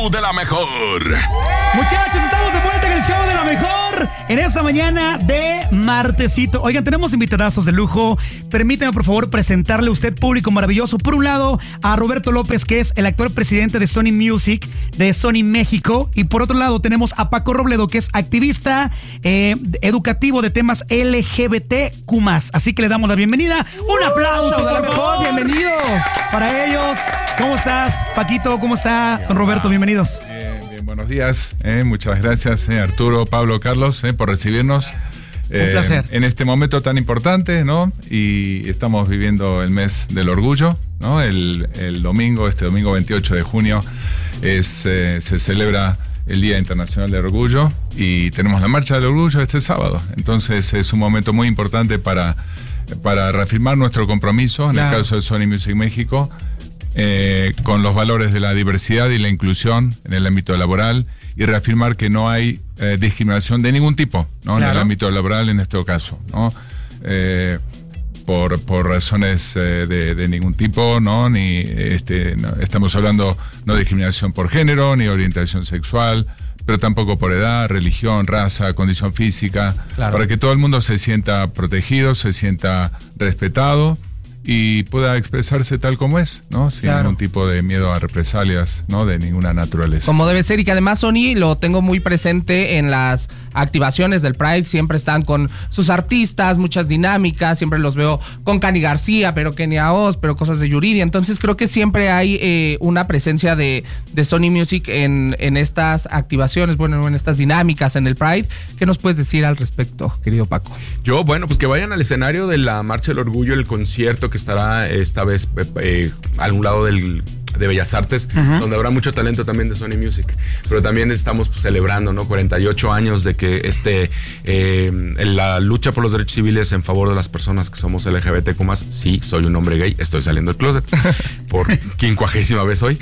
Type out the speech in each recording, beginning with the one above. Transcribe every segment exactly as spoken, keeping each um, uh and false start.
show de la mejor. Muchachos, estamos de vuelta en el show de la mejor en esta mañana de martesito. Oigan, tenemos invitadazos de lujo. Permítame, por favor, presentarle a usted, público maravilloso. Por un lado, a Roberto López, que es el actual presidente de Sony Music, de Sony México. Y por otro lado, tenemos a Paco Robledo, que es activista eh, educativo de temas L G B T Q más. Así que le damos la bienvenida. ¡Un aplauso, por favor! Bienvenidos para ellos. ¿Cómo estás, Paquito? ¿Cómo está, don Roberto? Bienvenidos. Bien, bien, buenos días. Eh, muchas gracias, eh, Arturo, Pablo, Carlos, eh, por recibirnos. Eh, Un placer. En este momento tan importante, ¿no? Y estamos viviendo el mes del orgullo, ¿no? El, el domingo, este domingo veintiocho de junio, es, eh, se celebra el Día Internacional del Orgullo y tenemos la Marcha del Orgullo este sábado. Entonces es un momento muy importante para, para reafirmar nuestro compromiso, en claro. el caso de Sony Music México, eh, con los valores de la diversidad y la inclusión en el ámbito laboral y reafirmar que no hay eh, discriminación de ningún tipo, ¿no? Claro. En el ámbito laboral en este caso, ¿no? Eh, Por, por razones eh, de, de ningún tipo, ¿no? Ni este, no, estamos hablando no de discriminación por género, ni orientación sexual, pero tampoco por edad, religión, raza, condición física, claro. para que todo el mundo se sienta protegido, se sienta respetado y pueda expresarse tal como es, ¿no? Sin claro. ningún tipo de miedo a represalias, ¿no? De ninguna naturaleza. Como debe ser, y que además Sony lo tengo muy presente en las activaciones del Pride, siempre están con sus artistas, muchas dinámicas, siempre los veo con Cani García, pero Kenia Oz, pero cosas de Yuridia, entonces creo que siempre hay eh, una presencia de, de Sony Music en, en estas activaciones, bueno, en estas dinámicas en el Pride. ¿Qué nos puedes decir al respecto, querido Paco? Yo, bueno, pues que vayan al escenario de la Marcha del Orgullo, el concierto que estará esta vez eh, a algún lado del, de Bellas Artes, uh-huh. donde habrá mucho talento también de Sony Music. Pero también estamos pues, celebrando, ¿no? cuarenta y ocho años de que este eh, la lucha por los derechos civiles en favor de las personas que somos L G B T Q más. Sí, soy un hombre gay, estoy saliendo del closet por quincuagésima vez hoy.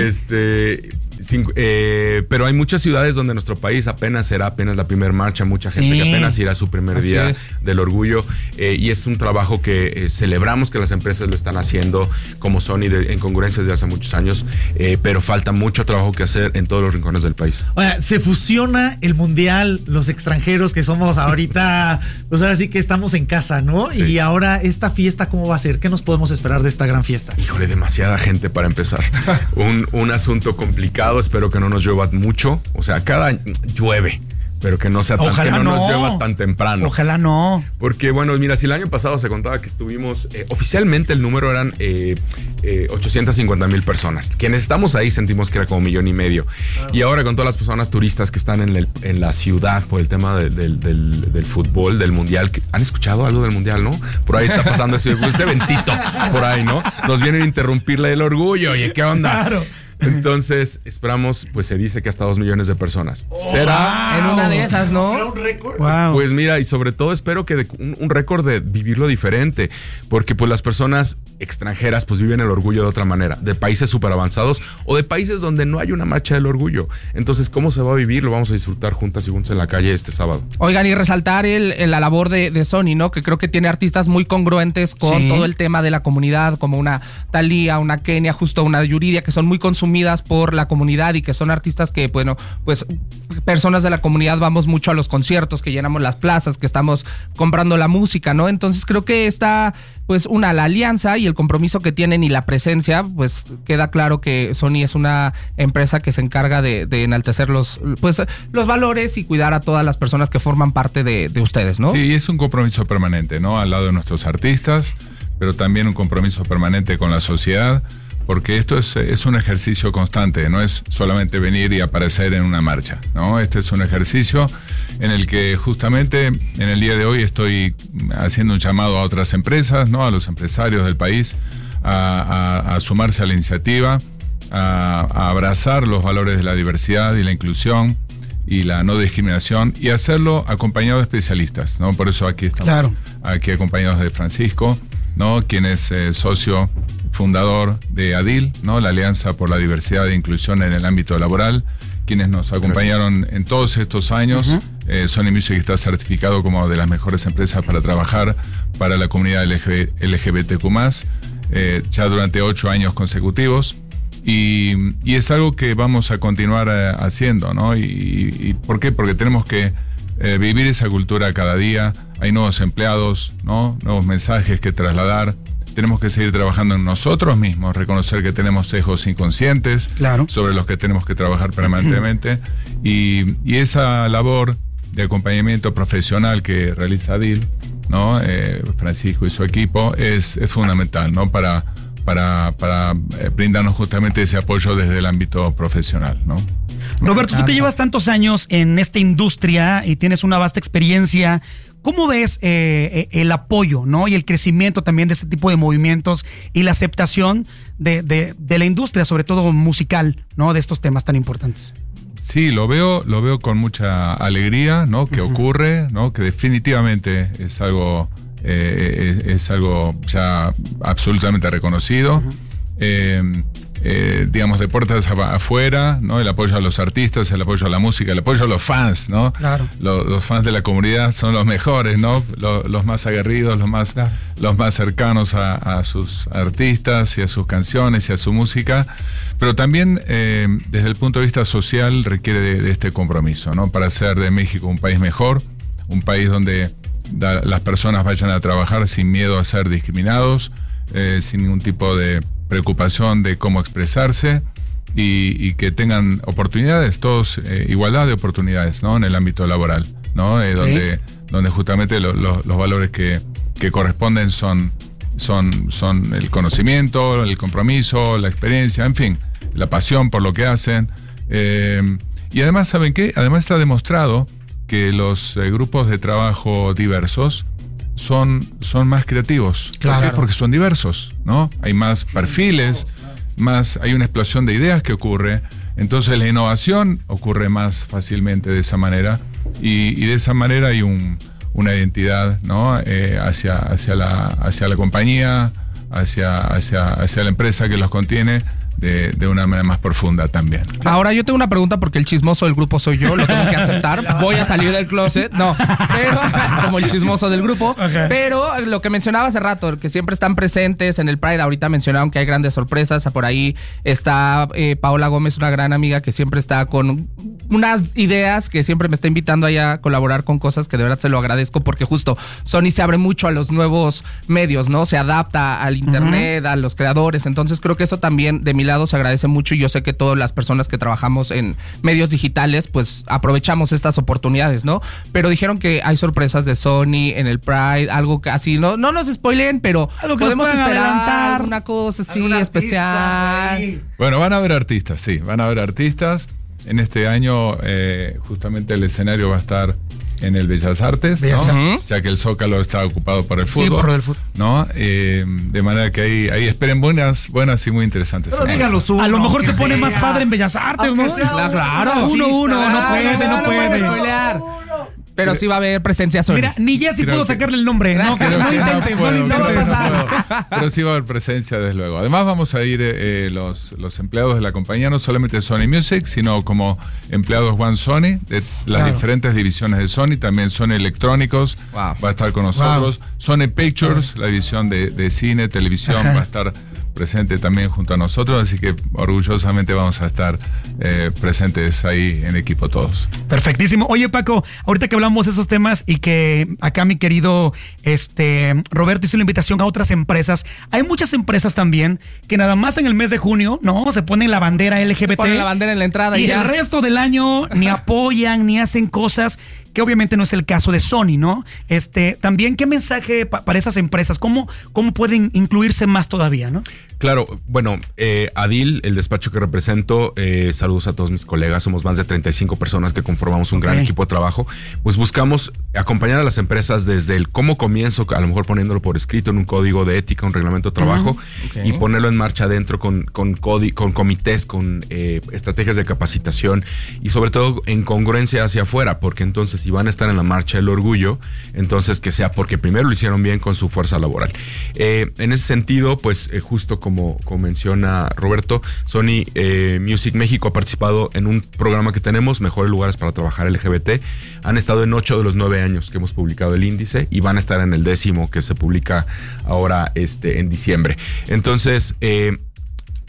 Este... Cinco, eh, pero hay muchas ciudades donde nuestro país apenas será apenas la primera marcha, mucha gente sí. que apenas irá a su primer Así día es. del orgullo eh, y es un trabajo que eh, celebramos que las empresas lo están haciendo como Sony de, en congruencia desde hace muchos años, eh, pero falta mucho trabajo que hacer en todos los rincones del país. Oye, se fusiona el mundial, los extranjeros que somos ahorita, pues ahora sí que estamos en casa, ¿no? Sí. Y ahora esta fiesta, ¿cómo va a ser? ¿Qué nos podemos esperar de esta gran fiesta? Híjole, demasiada gente para empezar. un, un asunto complicado. Espero que no nos llueva mucho. O sea, cada llueve, pero que no sea tan, que no, no nos llueva tan temprano. Ojalá no. Porque, bueno, mira, si el año pasado se contaba que estuvimos, eh, oficialmente el número eran eh, eh, ochocientas cincuenta mil personas. Quienes estamos ahí sentimos que era como un millón y medio. Claro. Y ahora con todas las personas turistas que están en, el, en la ciudad por el tema de, de, del, del fútbol, del mundial. ¿Han escuchado algo del mundial, no? Por ahí está pasando ese, ese eventito, por ahí, ¿no? Nos vienen a interrumpir el orgullo. Oye, ¿qué onda? Claro. Entonces, esperamos, pues se dice que hasta dos millones de personas. Oh, ¿Será? Wow. En una de esas, ¿no? ¿Era un récord? Wow. Pues mira, y sobre todo espero que de, un, un récord de vivirlo diferente, porque pues las personas extranjeras pues viven el orgullo de otra manera, de países súper avanzados o de países donde no hay una marcha del orgullo. Entonces, ¿cómo se va a vivir? Lo vamos a disfrutar juntas y juntos en la calle este sábado. Oigan, y resaltar el, el, la labor de, de Sony, ¿no? Que creo que tiene artistas muy congruentes con sí. todo el tema de la comunidad, como una Thalía, una Kenia, justo una Yuridia, que son muy consumidas por la comunidad y que son artistas que, bueno, pues personas de la comunidad vamos mucho a los conciertos, que llenamos las plazas, que estamos comprando la música, ¿no? Entonces creo que está, pues, una, la alianza y el compromiso que tienen y la presencia, pues queda claro que Sony es una empresa que se encarga de, de enaltecer los, pues, los valores y cuidar a todas las personas que forman parte de, de ustedes, ¿no? Sí, es un compromiso permanente, ¿no? Al lado de nuestros artistas, pero también un compromiso permanente con la sociedad. Porque esto es, es un ejercicio constante, no es solamente venir y aparecer en una marcha, ¿no? Este es un ejercicio en el que justamente en el día de hoy estoy haciendo un llamado a otras empresas, ¿no? A los empresarios del país a, a, a sumarse a la iniciativa, a, a abrazar los valores de la diversidad y la inclusión y la no discriminación y hacerlo acompañado de especialistas, ¿no? Por eso aquí estamos, claro. aquí acompañados de Francisco, ¿no? Quien es eh, socio fundador de ADIL, ¿no? La Alianza por la Diversidad e Inclusión en el Ámbito Laboral, quienes nos acompañaron Gracias. en todos estos años. Uh-huh. eh, Sony Music está certificado como de las mejores empresas para trabajar para la comunidad L G B T Q más, eh, ya durante ocho años consecutivos. Y, y es algo que vamos a continuar eh, haciendo, ¿no? Y, y, y ¿por qué? Porque tenemos que eh, vivir esa cultura cada día. Hay nuevos empleados, ¿no? Nuevos mensajes que trasladar. Tenemos que seguir trabajando en nosotros mismos, reconocer que tenemos sesgos inconscientes, claro, sobre los que tenemos que trabajar permanentemente. y, y esa labor de acompañamiento profesional que realiza Adil, ¿no? Eh, Francisco y su equipo, es, es fundamental, ¿no? Para, para, para eh, brindarnos justamente ese apoyo desde el ámbito profesional, ¿no? Roberto, tú que llevas tantos años en esta industria y tienes una vasta experiencia, ¿cómo ves eh, el apoyo, ¿no? Y el crecimiento también de este tipo de movimientos y la aceptación de, de, de la industria, sobre todo musical, ¿no? De estos temas tan importantes. Sí, lo veo, lo veo con mucha alegría, ¿no? Que uh-huh. ocurre, ¿no? Que definitivamente es algo, eh, es, es algo ya absolutamente reconocido. Uh-huh. eh, eh, digamos, de puertas afuera, ¿no? El apoyo a los artistas, el apoyo a la música, el apoyo a los fans, ¿no? Claro. Los, los fans de la comunidad son los mejores, ¿no? Los, los más aguerridos, los más, claro. los más cercanos a, a sus artistas y a sus canciones y a su música. Pero también, eh, desde el punto de vista social, requiere de, de este compromiso, ¿no? Para hacer de México un país mejor, un país donde da, las personas vayan a trabajar sin miedo a ser discriminados, eh, sin ningún tipo de preocupación de cómo expresarse y, y que tengan oportunidades, todos, eh, igualdad de oportunidades, ¿no? En el ámbito laboral, ¿no? Eh, donde, ¿Sí? donde justamente lo, lo, los valores que, que corresponden son, son, son el conocimiento, el compromiso, la experiencia, en fin, la pasión por lo que hacen. Eh, y además, ¿saben qué? Además está demostrado que los eh, grupos de trabajo diversos son, son más creativos. Claro. ¿Por qué? Porque son diversos, ¿no? Hay más perfiles, más, hay una explosión de ideas que ocurre. Entonces la innovación ocurre más fácilmente de esa manera. Y, y de esa manera hay un, una identidad, ¿no? Eh, hacia, hacia, la, hacia la compañía, hacia, hacia, hacia la empresa que los contiene. De, de una manera más profunda también. Ahora yo tengo una pregunta porque el chismoso del grupo soy yo, lo tengo que aceptar. Voy a salir del closet, no, pero como el chismoso del grupo. Okay. Pero lo que mencionaba hace rato, que siempre están presentes en el Pride, ahorita mencionaron que hay grandes sorpresas. Por ahí está eh, Paola Gómez, una gran amiga que siempre está con unas ideas, que siempre me está invitando allá a colaborar con cosas que de verdad se lo agradezco, porque justo Sony se abre mucho a los nuevos medios, ¿no? Se adapta al internet, uh-huh. a los creadores. Entonces creo que eso también de mi lado se agradece mucho, y yo sé que todas las personas que trabajamos en medios digitales pues aprovechamos estas oportunidades, ¿no? Pero dijeron que hay sorpresas de Sony en el Pride, algo que así, no, no nos spoileen, pero algo que podemos esperar adelantar, una cosa así especial. Bueno, van a haber artistas, sí, van a haber artistas. En este año eh, justamente el escenario va a estar en el Bellas Artes, Bellas ¿no? Artes. Ya que el Zócalo está ocupado por el fútbol. Sí, por el fútbol. ¿No? Eh, de manera que ahí, ahí esperen buenas, buenas y muy interesantes. Pero díganlo uno, a lo mejor se pone sea. más padre en Bellas Artes, ¿no? Sea, claro, uno, uno, no puede, no, no puede. No puede. Pero sí va a haber presencia Sony. Mira, ni Jessy pudo que, sacarle el nombre, ¿no? Creo no que intentes, no, puedo, no intentes. creo que no puedo. Pero sí va a haber presencia, desde luego. Además vamos a ir eh, los, los empleados de la compañía, no solamente Sony Music, sino como empleados One Sony, de las claro. diferentes divisiones de Sony, también Sony Electrónicos wow. va a estar con nosotros, wow. Sony Pictures, wow. la división de, de cine, televisión, Ajá. va a estar presente también junto a nosotros, así que orgullosamente vamos a estar eh, presentes ahí en equipo todos. Perfectísimo. Oye, Paco, ahorita que hablamos de esos temas y que acá mi querido este Roberto hizo la invitación a otras empresas, hay muchas empresas también que nada más en el mes de junio, ¿no? Se ponen la bandera L G B T. Ponen la bandera en la entrada y, y ya. el resto del año ni apoyan ni hacen cosas, que obviamente no es el caso de Sony, ¿no? Este, también, ¿qué mensaje pa- para esas empresas? ¿Cómo, cómo pueden incluirse más todavía, no? Claro, bueno, eh, Adil, el despacho que represento, eh, saludos a todos mis colegas, somos más de treinta y cinco personas que conformamos un okay. gran equipo de trabajo, pues buscamos acompañar a las empresas desde el cómo comienzo, a lo mejor poniéndolo por escrito en un código de ética, un reglamento de trabajo, uh-huh. okay. y ponerlo en marcha adentro con, con, codi- con comités, con eh, estrategias de capacitación y sobre todo en congruencia hacia afuera, porque entonces si van a estar en la marcha del orgullo, entonces que sea porque primero lo hicieron bien con su fuerza laboral. Eh, en ese sentido, pues eh, justo como, como menciona Roberto, Sony eh, Music México ha participado en un programa que tenemos, Mejores Lugares para Trabajar L G B T. Han estado en ocho de los nueve años que hemos publicado el índice y van a estar en el décimo que se publica ahora este, en diciembre. Entonces, eh,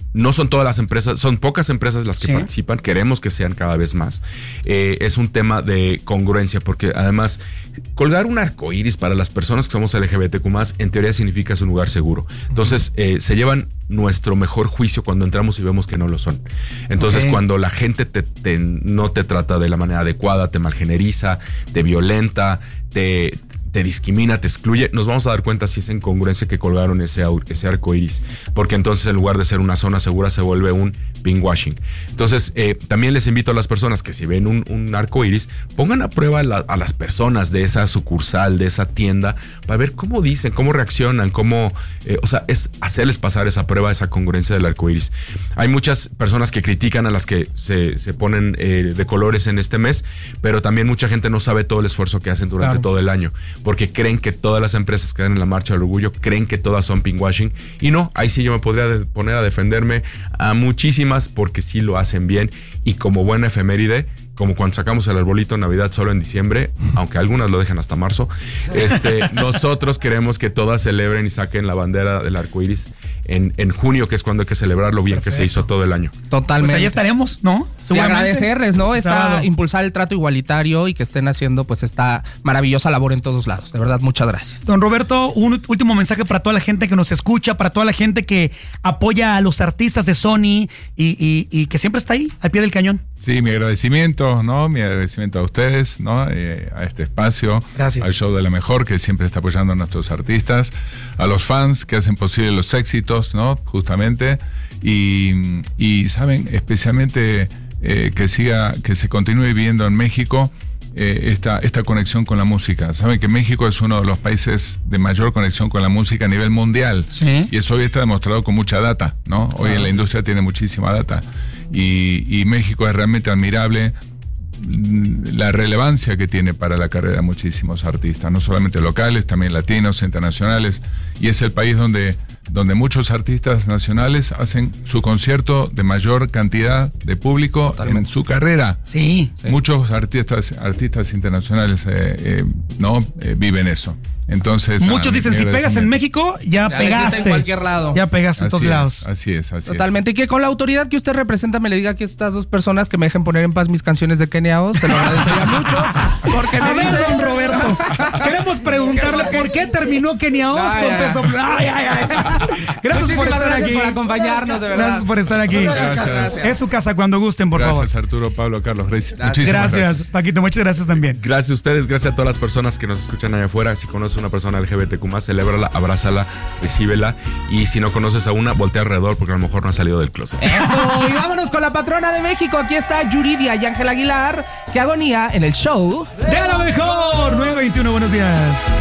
no son todas las empresas, son pocas empresas las que sí. participan, queremos que sean cada vez más. Eh, es un tema de congruencia, porque además colgar un arcoíris para las personas que somos L G B T Q más, en teoría significa es un lugar seguro. Entonces, eh, se llevan nuestro mejor juicio cuando entramos y vemos que no lo son. Entonces, okay. cuando la gente te, te, no te trata de la manera adecuada, te malgeneriza, te violenta, te... te discrimina, te excluye, nos vamos a dar cuenta si es en congruencia que colgaron ese, ese arco iris, porque entonces en lugar de ser una zona segura se vuelve un pinkwashing. Entonces eh, también les invito a las personas que si ven un, un arco iris, pongan a prueba la, a las personas de esa sucursal, de esa tienda, para ver cómo dicen, cómo reaccionan, cómo, eh, o sea, es hacerles pasar esa prueba, esa congruencia del arco iris. Hay muchas personas que critican a las que se, se ponen eh, de colores en este mes, pero también mucha gente no sabe todo el esfuerzo que hacen durante claro. todo el año, porque creen que todas las empresas que dan en la Marcha del Orgullo creen que todas son pinkwashing, y no, ahí sí yo me podría de poner a defenderme a muchísimas porque sí lo hacen bien, y como buena efeméride, como cuando sacamos el arbolito en Navidad solo en diciembre, aunque algunas lo dejan hasta marzo, este, nosotros queremos que todas celebren y saquen la bandera del arco iris en, en junio, que es cuando hay que celebrar lo bien Perfecto. que se hizo todo el año. Totalmente. Pues ahí estaremos, ¿no? Y agradecerles, ¿no? Esta, impulsar el trato igualitario y que estén haciendo pues esta maravillosa labor en todos lados. De verdad, muchas gracias. Don Roberto, un último mensaje para toda la gente que nos escucha, para toda la gente que apoya a los artistas de Sony y, y, y que siempre está ahí, al pie del cañón. Sí, mi agradecimiento, ¿no? Mi agradecimiento a ustedes, ¿no? Eh, a este espacio, Gracias. al show de la mejor, que siempre está apoyando a nuestros artistas, a los fans que hacen posible los éxitos, ¿no? Justamente, y, y saben, especialmente eh, que siga, que se continúe viviendo en México eh, esta, esta conexión con la música. Saben que México es uno de los países de mayor conexión con la música a nivel mundial, sí. y eso hoy está demostrado con mucha data, ¿no? Hoy claro. en la industria tiene muchísima data. Y, y México es realmente admirable la relevancia que tiene para la carrera de muchísimos artistas, no solamente locales, también latinos, internacionales, y es el país donde, donde muchos artistas nacionales hacen su concierto de mayor cantidad de público Totalmente. en su carrera. Sí. Muchos artistas, artistas internacionales eh, eh, no eh, viven eso. Entonces, muchos nada, dicen, si pegas en México, ya, ya pegaste. En cualquier lado. Ya pegaste en así todos es, lados. Así es, así Totalmente. es. Y que con la autoridad que usted representa me le diga que estas dos personas que me dejen poner en paz mis canciones de Kenia Os, se lo agradecería mucho. Porque me dice don Roberto. Queremos preguntarle por qué terminó Kenia Os con Peso Pluma. Ay, ay, ay. Gracias por estar gracias aquí. por acompañarnos, de verdad. Gracias por estar aquí. Gracias. Gracias. Es su casa cuando gusten, por gracias, favor. Gracias, Arturo, Pablo, Carlos. Gracias. Gracias. Muchísimas gracias. gracias. Paquito, muchas gracias también. Gracias a ustedes, gracias a todas las personas que nos escuchan allá afuera. Si conoces a una persona L G B T Q más, celébrala, abrázala, recíbela. Y si no conoces a una, voltea alrededor porque a lo mejor no ha salido del closet. Eso, y vámonos con la patrona de México. Aquí está Yuridia y Ángel Aguilar, que agonía en el show de la mejor. nueve veintiuno, buenos días.